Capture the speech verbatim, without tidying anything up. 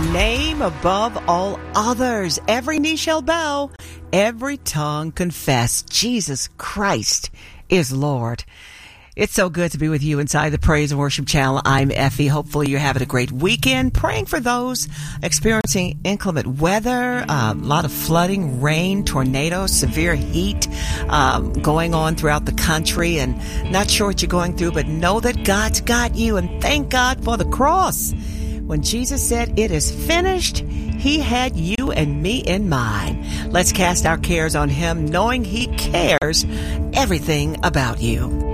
name above all others. Every knee shall bow, every tongue confess Jesus Christ is Lord. It's so good to be with you inside the Praise and Worship Channel. I'm Effie. Hopefully you're having a great weekend. Praying for those experiencing inclement weather, um, a lot of flooding, rain, tornadoes, severe heat um, going on throughout the country. And not sure what you're going through, but know that God's got you. And thank God for the cross. When Jesus said, "It is finished," He had you and me in mind. Let's cast our cares on Him, knowing He cares everything about you.